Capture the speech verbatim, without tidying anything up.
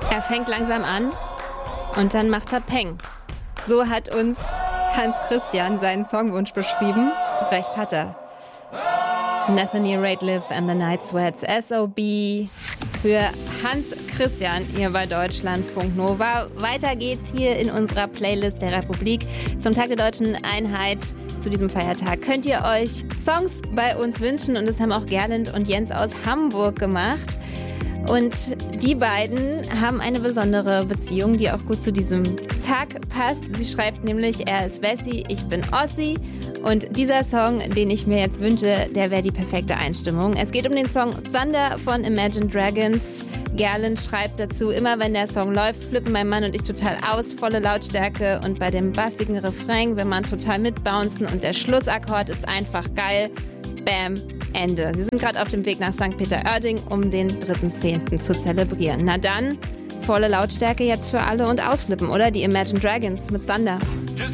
Er fängt langsam an und dann macht er Peng. So hat uns Hans Christian seinen Songwunsch beschrieben. Recht hat er. Nathaniel Rateliff and the Night Sweats, S O B für Hans Christian hier bei Deutschlandfunk Nova. Weiter geht's hier in unserer Playlist der Republik zum Tag der Deutschen Einheit. Zu diesem Feiertag könnt ihr euch Songs bei uns wünschen und das haben auch Gerland und Jens aus Hamburg gemacht. Und die beiden haben eine besondere Beziehung, die auch gut zu diesem Tag passt. Sie schreibt nämlich, er ist Wessi, ich bin Ossi. Und dieser Song, den ich mir jetzt wünsche, der wäre die perfekte Einstimmung. Es geht um den Song Thunder von Imagine Dragons. Gerland schreibt dazu, immer wenn der Song läuft, flippen mein Mann und ich total aus, volle Lautstärke. Und bei dem bassigen Refrain will man total mitbouncen und der Schlussakkord ist einfach geil. Bam, Ende. Sie sind gerade auf dem Weg nach Sankt Peter-Oerding, um den dritten Zehnten zu zelebrieren. Na dann, volle Lautstärke jetzt für alle und ausflippen, oder? Die Imagine Dragons mit Thunder.